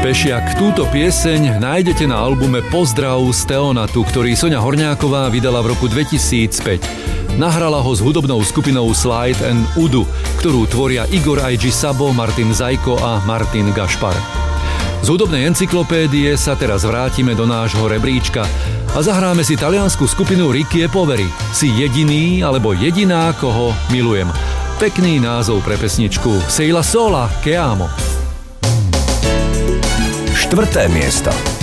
Pešiak, túto pieseň nájdete na albume Pozdrav z Teonatu, ktorý Soňa Horňáková vydala v roku 2005. Nahrala ho s hudobnou skupinou Slide and Udu, ktorú tvoria Igor I.G. Sabo, Martin Zajko a Martin Gašpar. Z hudobnej encyklopédie sa teraz vrátime do nášho rebríčka a zahráme si taliansku skupinu Ricky e Poveri. Si jediný alebo jediná, koho milujem. Pekný názov pre pesničku. Sei la sola che amo. 4. miesto.